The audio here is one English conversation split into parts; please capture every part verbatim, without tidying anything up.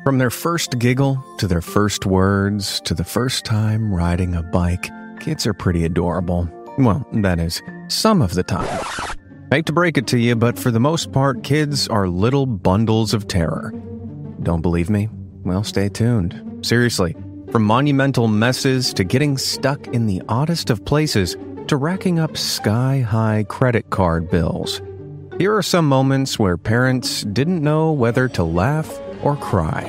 From their first giggle, to their first words, to the first time riding a bike, kids are pretty adorable. Well, that is, some of the time. Hate to break it to you, but for the most part, kids are little bundles of terror. Don't believe me? Well, stay tuned. Seriously, from monumental messes to getting stuck in the oddest of places to racking up sky-high credit card bills. Here are some moments where parents didn't know whether to laugh or cry.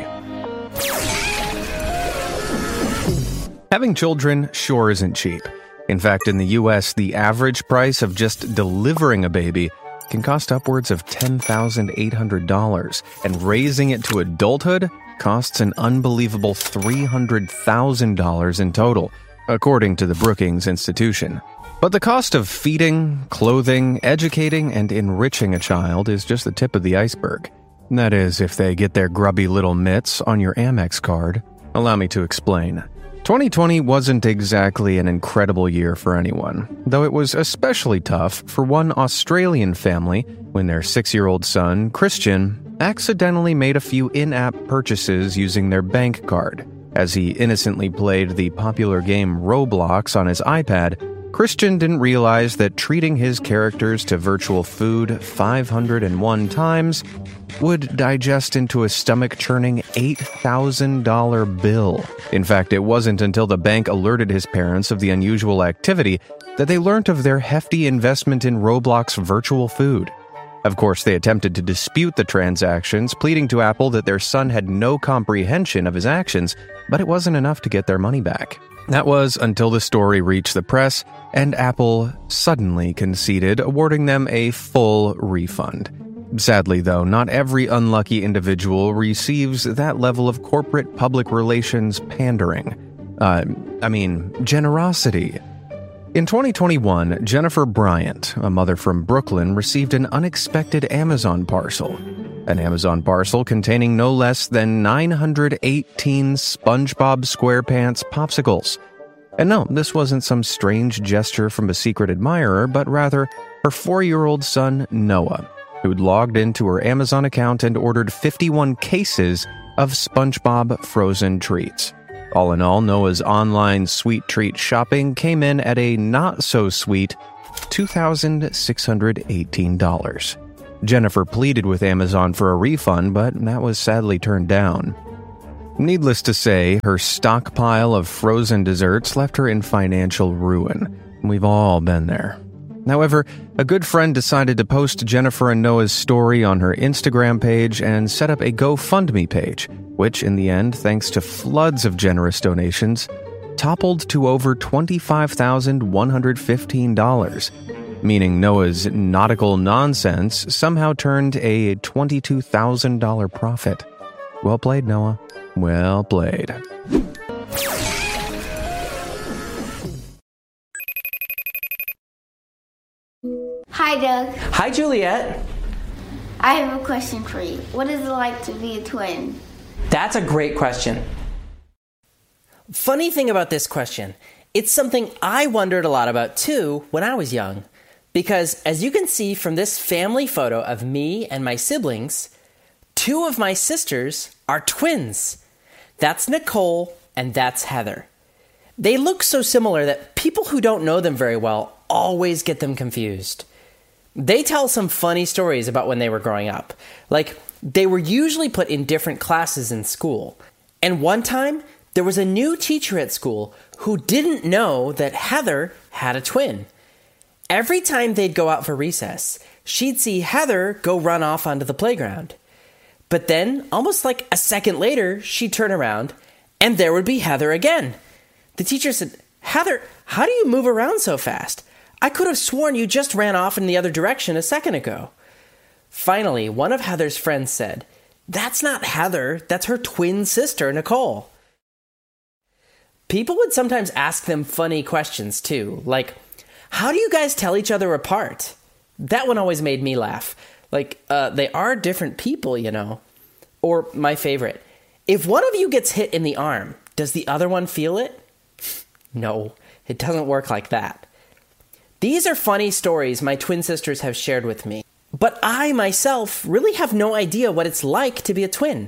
Having children sure isn't cheap. In fact, in the U S, the average price of just delivering a baby can cost upwards of ten thousand eight hundred dollars, and raising it to adulthood costs an unbelievable three hundred thousand dollars in total, according to the Brookings Institution. But the cost of feeding, clothing, educating, and enriching a child is just the tip of the iceberg. That is, if they get their grubby little mitts on your Amex card. Allow me to explain. twenty twenty wasn't exactly an incredible year for anyone, though it was especially tough for one Australian family when their six-year-old son, Christian, accidentally made a few in-app purchases using their bank card. As he innocently played the popular game Roblox on his iPad, Christian didn't realize that treating his characters to virtual food five hundred one times would digest into a stomach-churning eight thousand dollars bill. In fact, it wasn't until the bank alerted his parents of the unusual activity that they learnt of their hefty investment in Roblox virtual food. Of course, they attempted to dispute the transactions, pleading to Apple that their son had no comprehension of his actions, but it wasn't enough to get their money back. That was until the story reached the press, and Apple suddenly conceded, awarding them a full refund. Sadly, though, not every unlucky individual receives that level of corporate public relations pandering. Uh, I mean, generosity. In twenty twenty-one, Jennifer Bryant, a mother from Brooklyn, received an unexpected Amazon parcel. An Amazon parcel containing no less than nine hundred eighteen SpongeBob SquarePants popsicles. And no, this wasn't some strange gesture from a secret admirer, but rather her four-year-old son, Noah, who'd logged into her Amazon account and ordered fifty-one cases of SpongeBob frozen treats. All in all, Noah's online sweet treat shopping came in at a not-so-sweet two thousand six hundred eighteen dollars. Jennifer pleaded with Amazon for a refund, but that was sadly turned down. Needless to say, her stockpile of frozen desserts left her in financial ruin. We've all been there. However, a good friend decided to post Jennifer and Noah's story on her Instagram page and set up a GoFundMe page, which in the end, thanks to floods of generous donations, toppled to over twenty-five thousand one hundred fifteen dollars, meaning Noah's nautical nonsense somehow turned a twenty-two thousand dollars profit. Well played, Noah. Well played. Hi, Doug. Hi, Juliet. I have a question for you. What is it like to be a twin? That's a great question. Funny thing about this question, it's something I wondered a lot about too when I was young. Because as you can see from this family photo of me and my siblings, two of my sisters are twins. That's Nicole and that's Heather. They look so similar that people who don't know them very well always get them confused. They tell some funny stories about when they were growing up. Like, they were usually put in different classes in school. And one time, there was a new teacher at school who didn't know that Heather had a twin. Every time they'd go out for recess, she'd see Heather go run off onto the playground. But then, almost like a second later, she'd turn around, and there would be Heather again. The teacher said, "Heather, how do you move around so fast? I could have sworn you just ran off in the other direction a second ago." Finally, one of Heather's friends said, "That's not Heather, that's her twin sister, Nicole." People would sometimes ask them funny questions too, like, "How do you guys tell each other apart?" That one always made me laugh. Like, uh, they are different people, you know. Or my favorite, if one of you gets hit in the arm, does the other one feel it? No, it doesn't work like that. These are funny stories my twin sisters have shared with me. But I, myself, really have no idea what it's like to be a twin.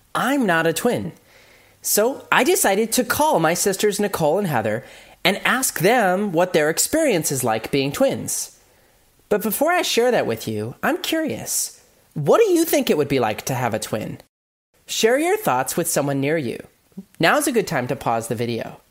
I'm not a twin. So I decided to call my sisters Nicole and Heather and ask them what their experience is like being twins. But before I share that with you, I'm curious. What do you think it would be like to have a twin? Share your thoughts with someone near you. Now's a good time to pause the video.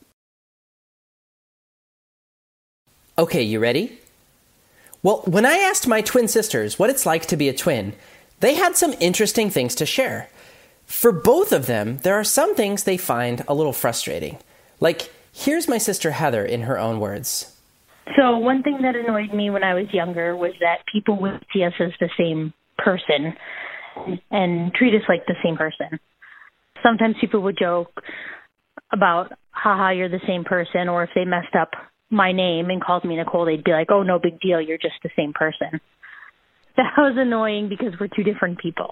Okay, you ready? Well, when I asked my twin sisters what it's like to be a twin, they had some interesting things to share. For both of them, there are some things they find a little frustrating. Like, here's my sister Heather in her own words. So one thing that annoyed me when I was younger was that people would see us as the same person and treat us like the same person. Sometimes people would joke about, haha, you're the same person, or if they messed up my name and called me Nicole, they'd be like, oh, no big deal, you're just the same person. That was annoying because we're two different people.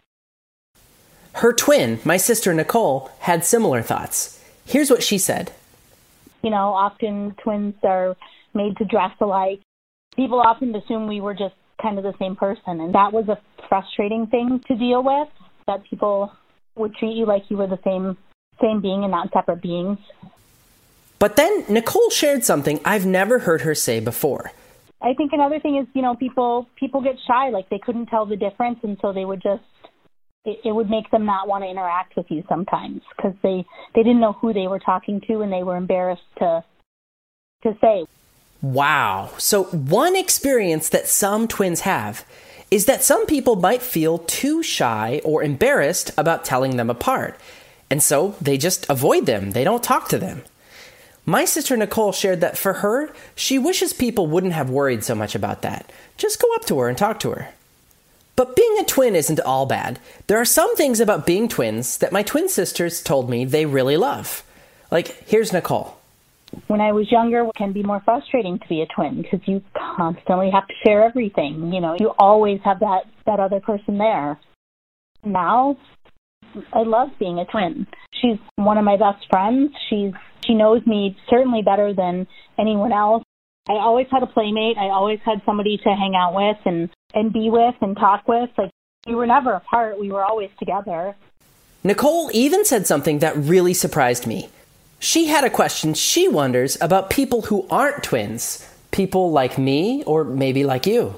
Her twin, my sister Nicole, had similar thoughts. Here's what she said. You know, often twins are made to dress alike. People often assume we were just kind of the same person, and that was a frustrating thing to deal with, that people would treat you like you were the same same being and not separate beings. But then Nicole shared something I've never heard her say before. I think another thing is, you know, people people get shy, like they couldn't tell the difference, and so they would just, it, it would make them not want to interact with you sometimes because they, they didn't know who they were talking to and they were embarrassed to to say. Wow. So one experience that some twins have is that some people might feel too shy or embarrassed about telling them apart. And so they just avoid them. They don't talk to them. My sister Nicole shared that for her, she wishes people wouldn't have worried so much about that. Just go up to her and talk to her. But being a twin isn't all bad. There are some things about being twins that my twin sisters told me they really love. Like, here's Nicole. When I was younger, it can be more frustrating to be a twin because you constantly have to share everything. You know, you always have that, that other person there. Now, I love being a twin. She's one of my best friends. She's She knows me certainly better than anyone else. I always had a playmate. I always had somebody to hang out with and, and be with and talk with. Like, we were never apart. We were always together. Nicole even said something that really surprised me. She had a question she wonders about people who aren't twins. People like me or maybe like you.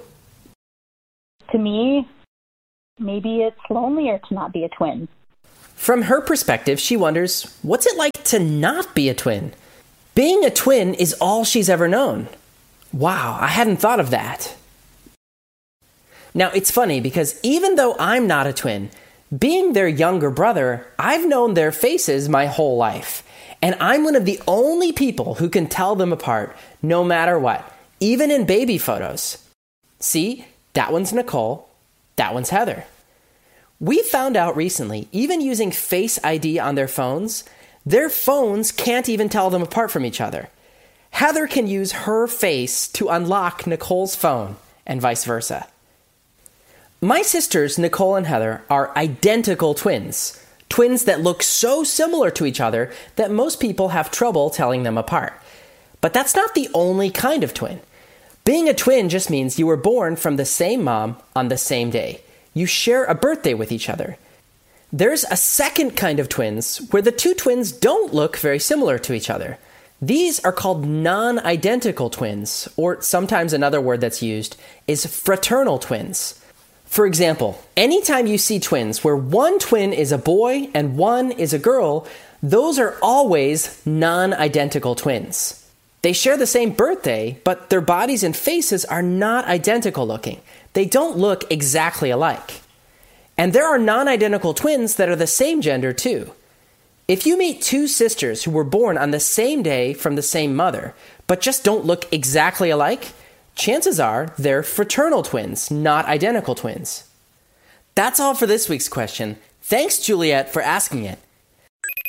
To me, maybe it's lonelier to not be a twin. From her perspective, she wonders, what's it like to not be a twin? Being a twin is all she's ever known. Wow, I hadn't thought of that. Now, it's funny because even though I'm not a twin, being their younger brother, I've known their faces my whole life. And I'm one of the only people who can tell them apart no matter what, even in baby photos. See, that one's Nicole, that one's Heather. We found out recently, even using Face I D on their phones, their phones can't even tell them apart from each other. Heather can use her face to unlock Nicole's phone, and vice versa. My sisters, Nicole and Heather, are identical twins. Twins that look so similar to each other that most people have trouble telling them apart. But that's not the only kind of twin. Being a twin just means you were born from the same mom on the same day. You share a birthday with each other. There's a second kind of twins where the two twins don't look very similar to each other. These are called non-identical twins, or sometimes another word that's used is fraternal twins. For example, anytime you see twins where one twin is a boy and one is a girl, those are always non-identical twins. They share the same birthday, but their bodies and faces are not identical looking. They don't look exactly alike. And there are non-identical twins that are the same gender too. If you meet two sisters who were born on the same day from the same mother, but just don't look exactly alike, chances are they're fraternal twins, not identical twins. That's all for this week's question. Thanks, Juliet, for asking it.